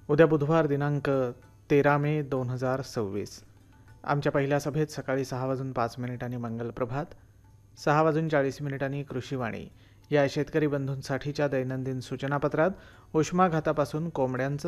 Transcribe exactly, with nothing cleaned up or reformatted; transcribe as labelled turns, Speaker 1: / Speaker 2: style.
Speaker 1: उद्या बुधवार दिनांक तेरा मे दोन हजार सव्वीस. आमच्या पहिल्या सभेत सकाळी सहा वाजून पाच मिनिटांनी मंगलप्रभात, सहा वाजून चाळीस मिनिटांनी कृषीवाणी या शेतकरी बंधूंसाठीच्या दैनंदिन सूचनापत्रात उष्माघातापासून कोंबड्यांचं